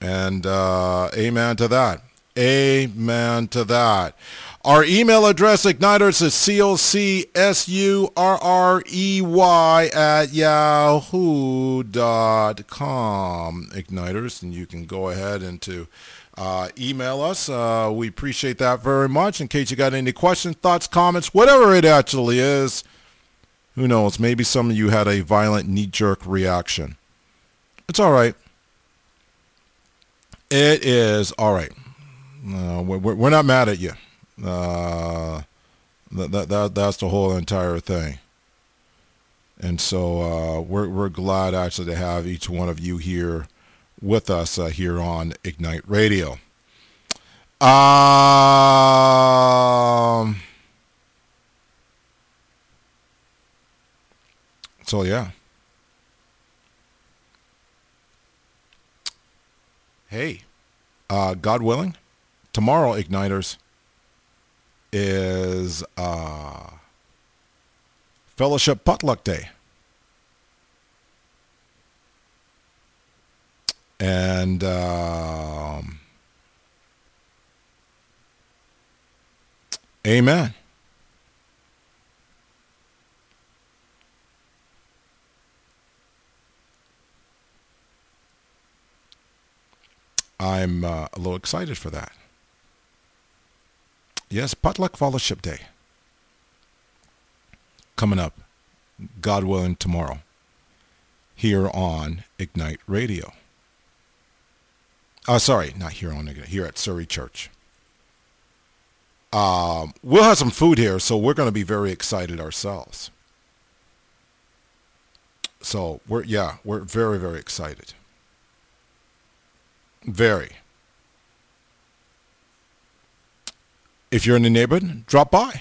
And amen to that. Amen to that. Our email address, Igniters, is COCSURREY@yahoo.com. Igniters, and you can go ahead and to email us. We appreciate that very much. In case you got any questions, thoughts, comments, whatever it actually is, who knows, maybe some of you had a violent knee-jerk reaction. It's all right. It is all right. We're not mad at you. That's the whole entire thing. And so we're glad actually to have each one of you here with us here on Ignite Radio. So yeah. Hey, God willing, tomorrow, Igniters, is Fellowship Potluck Day. And amen. I'm a little excited for that. Yes, Potluck Fellowship Day. Coming up, God willing, tomorrow, here on Ignite Radio. Sorry, not here on Ignite, here at Surrey Church. We'll have some food here, so we're going to be very excited ourselves. So we're very, very excited. Very. If you're in the neighborhood, drop by.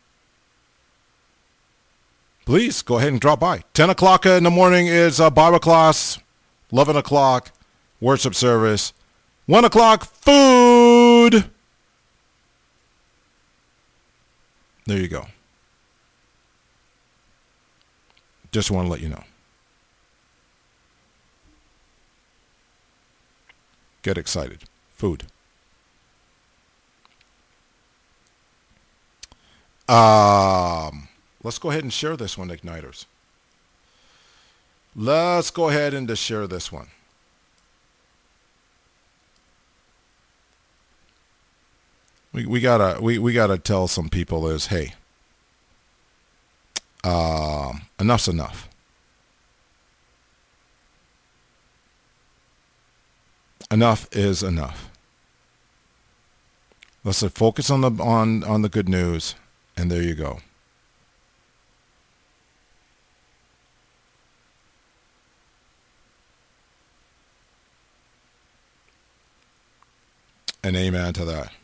Please go ahead and drop by. 10 o'clock in the morning is Bible class. 11 o'clock, worship service. 1 o'clock, food. There you go. Just want to let you know. Get excited. Food. Let's go ahead and share this one, Igniters. Let's go ahead and just share this one. We gotta tell some people is, hey, enough's enough. Enough is enough. Let's focus on the good news, and there you go. And amen to that.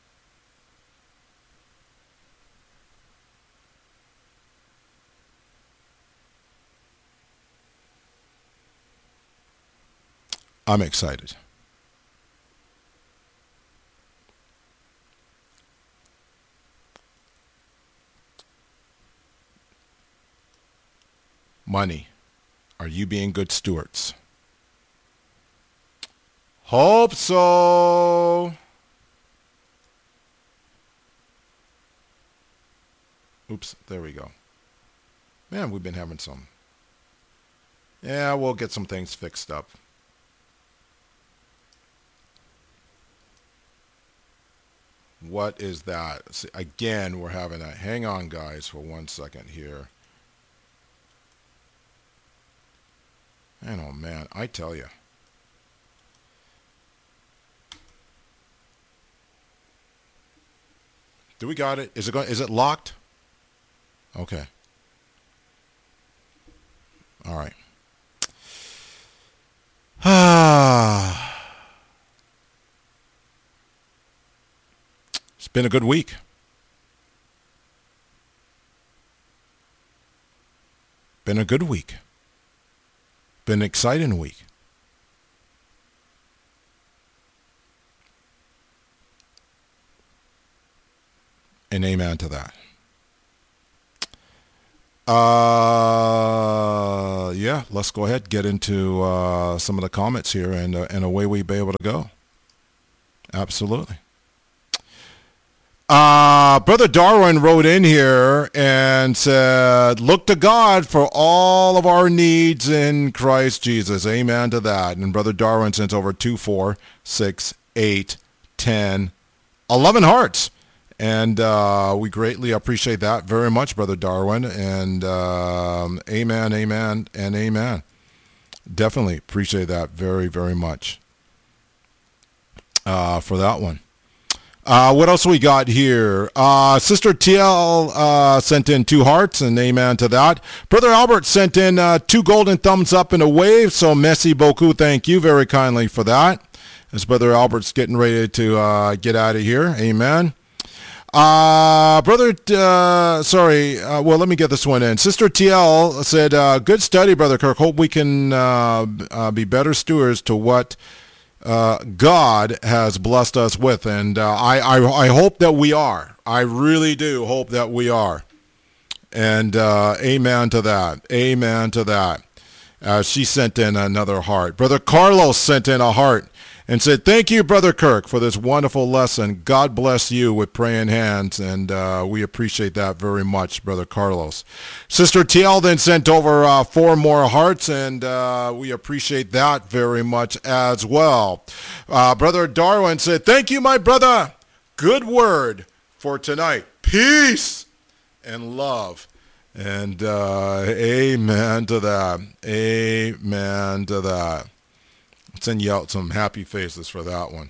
I'm excited. Money, are you being good stewards? Hope so. Oops, there we go. Man, we've been having some. Yeah, we'll get some things fixed up. What is that? See, again, we're having a... Hang on, guys, for 1 second here. Man, oh man, I tell you. Do we got it? Is it locked? Okay. All right. It's been a good week. Been a good week. Been an exciting week. And amen to that. Yeah. yeah, let's go ahead, get into some of the comments here, and away we be able to go. Absolutely. Brother Darwin wrote in here and said, look to God for all of our needs in Christ Jesus. Amen to that. And Brother Darwin sent over 2, 4, 6, 8, 10, 11 hearts. And we greatly appreciate that very much, Brother Darwin. And amen, amen, and amen. Definitely appreciate that very, very much for that one. What else we got here? Sister TL sent in 2 hearts, and amen to that. Brother Albert sent in 2 golden thumbs up and a wave, so merci beaucoup. Thank you very kindly for that. As Brother Albert's getting ready to get out of here. Amen. Well, let me get this one in. Sister TL said, good study, Brother Kirk. Hope we can be better stewards to what God has blessed us with, and I hope that we are. I really do hope that we are. And amen to that. Amen to that. She sent in another heart. Brother Carlos sent in a heart and said, thank you, Brother Kirk, for this wonderful lesson. God bless you with praying hands, and we appreciate that very much, Brother Carlos. Sister TL then sent over 4 more hearts, and we appreciate that very much as well. Brother Darwin said, thank you, my brother. Good word for tonight. Peace and love. And amen to that. Amen to that. Send you out some happy faces for that one.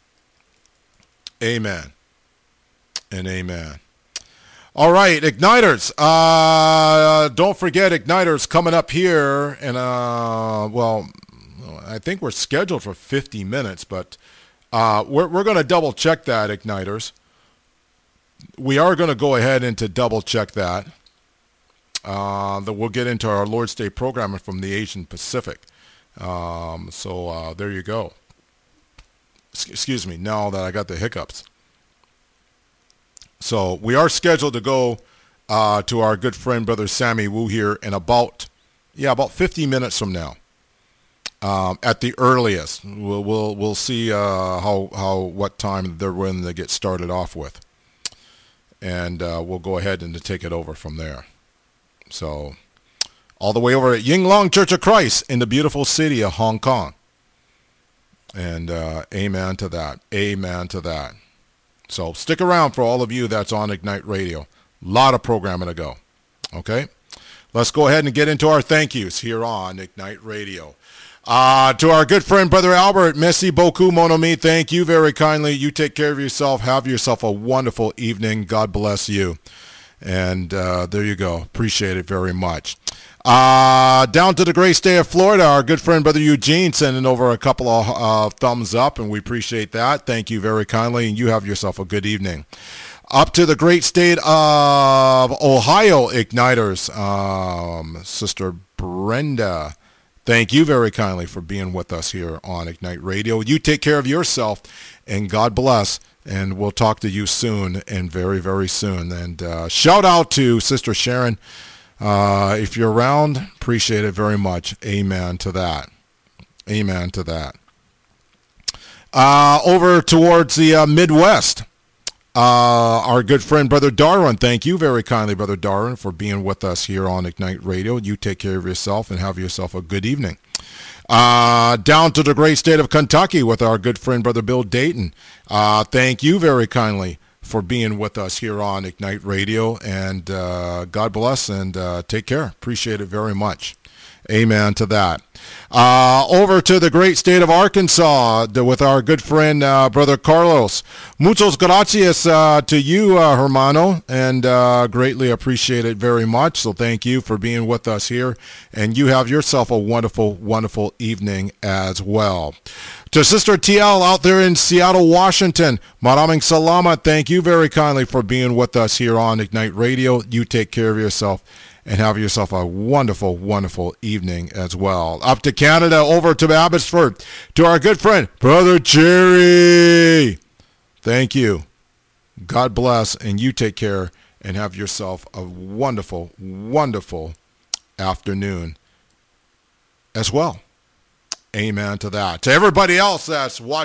Amen. And amen. All right, Igniters. Don't forget Igniters coming up here. And, well, I think we're scheduled for 50 minutes, but we're going to double check that, Igniters. We are going to go ahead and to double check that. That we'll get into our Lord's Day programming from the Asian Pacific. So there you go. Excuse me, now that I got the hiccups. So we are scheduled to go to our good friend Brother Sammy Wu here in about 50 minutes from now. At the earliest, we'll see what time they're willing to get started off with, and we'll go ahead and take it over from there. So, all the way over at Ying Long Church of Christ in the beautiful city of Hong Kong. And amen to that. Amen to that. So stick around for all of you that's on Ignite Radio. A lot of programming to go. Okay? Let's go ahead and get into our thank yous here on Ignite Radio. To our good friend, Brother Albert, merci beaucoup, mon ami. Thank you very kindly. You take care of yourself. Have yourself a wonderful evening. God bless you. And there you go. Appreciate it very much. Down to the great state of Florida, our good friend Brother Eugene sending over a couple of thumbs up, and we appreciate that. Thank you very kindly, and you have yourself a good evening. Up to the great state of Ohio, Igniters, Sister Brenda, thank you very kindly for being with us here on Ignite Radio. You take care of yourself, and God bless. And we'll talk to you soon, and very, very soon. And shout out to Sister Sharon. If you're around, appreciate it very much. Amen to that. Amen to that. Over towards the Midwest, our good friend, Brother Darwin. Thank you very kindly, Brother Darwin, for being with us here on Ignite Radio. You take care of yourself and have yourself a good evening. Down to the great state of Kentucky with our good friend, Brother Bill Dayton. Thank you very kindly for being with us here on Ignite Radio. And God bless and take care. Appreciate it very much. Amen to that. Over to the great state of Arkansas with our good friend, Brother Carlos. Muchos gracias to you, hermano, and greatly appreciate it very much. So thank you for being with us here, and you have yourself a wonderful, wonderful evening as well. To Sister TL out there in Seattle, Washington, maraming salamat. Thank you very kindly for being with us here on Ignite Radio. You take care of yourself and have yourself a wonderful, wonderful evening as well. Up to Canada, over to Abbotsford, to our good friend, Brother Jerry. Thank you. God bless, and you take care and have yourself a wonderful, wonderful afternoon as well. Amen to that. To everybody else that's watching